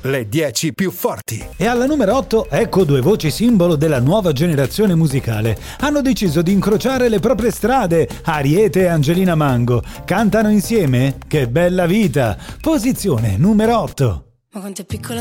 le 10 più forti. E alla numero 8, ecco due voci simbolo della nuova generazione musicale. Hanno deciso di incrociare le proprie strade. Ariete e Angelina Mango cantano insieme Che bella vita. Posizione numero 8. Ma quanto è piccola